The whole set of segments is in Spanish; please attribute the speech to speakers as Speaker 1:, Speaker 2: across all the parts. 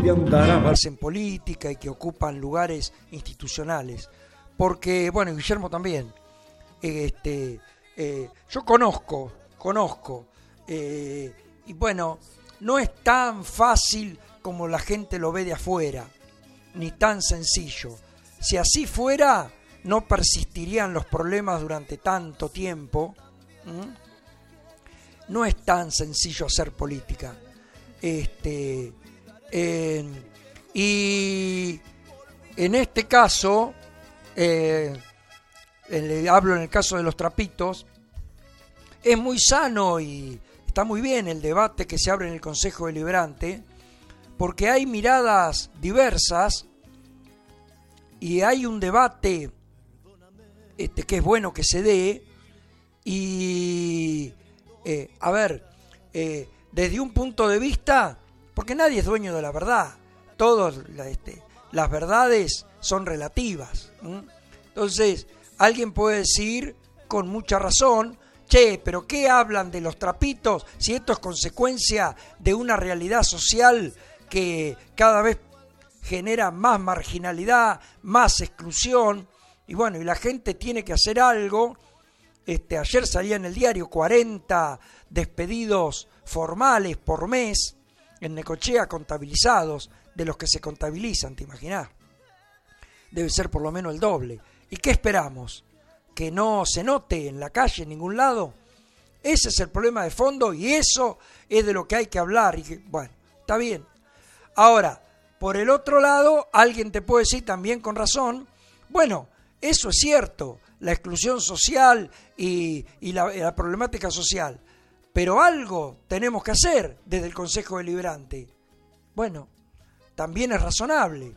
Speaker 1: donde andará
Speaker 2: en política y que ocupan lugares institucionales. Porque, bueno, Guillermo también. Yo conozco, y bueno, no es tan fácil como la gente lo ve de afuera, ni tan sencillo. Si así fuera, no persistirían los problemas durante tanto tiempo. No es tan sencillo hacer política. Y en este caso, hablo en el caso de los trapitos, es muy sano y está muy bien el debate que se abre en el Consejo Deliberante, porque hay miradas diversas y hay un debate que es bueno que se dé. Y desde un punto de vista, porque nadie es dueño de la verdad, las verdades son relativas. Entonces alguien puede decir con mucha razón: che, pero ¿qué hablan de los trapitos si esto es consecuencia de una realidad social que cada vez genera más marginalidad, más exclusión? Y bueno, y la gente tiene que hacer algo. Ayer salía en el diario 40 despedidos formales por mes en Necochea contabilizados, de los que se contabilizan, ¿te imaginás? Debe ser por lo menos el doble. ¿Y qué esperamos? ¿Que no se note en la calle, en ningún lado? Ese es el problema de fondo y eso es de lo que hay que hablar. Y bueno, está bien. Ahora, por el otro lado, alguien te puede decir también con razón: bueno, eso es cierto, la exclusión social y la problemática social, pero algo tenemos que hacer desde el Consejo Deliberante. Bueno, también es razonable.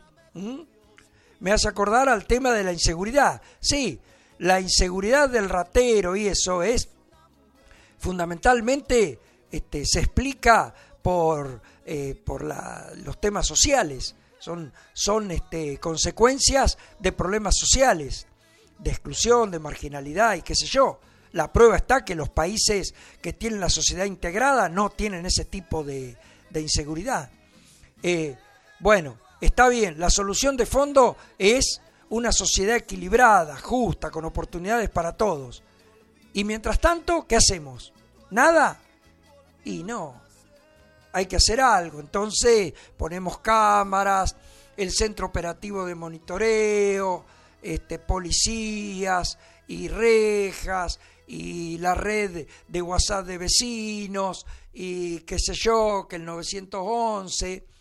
Speaker 2: Me hace acordar al tema de la inseguridad. Sí, la inseguridad del ratero y eso es fundamentalmente se explica por los temas sociales. Son consecuencias de problemas sociales, de exclusión, de marginalidad y qué sé yo. La prueba está que los países que tienen la sociedad integrada no tienen ese tipo de inseguridad. Bueno, está bien, la solución de fondo es una sociedad equilibrada, justa, con oportunidades para todos. Y mientras tanto, ¿qué hacemos? ¿Nada? Y no, hay que hacer algo. Entonces ponemos cámaras, el centro operativo de monitoreo, policías y rejas y la red de WhatsApp de vecinos y qué sé yo, que el 911.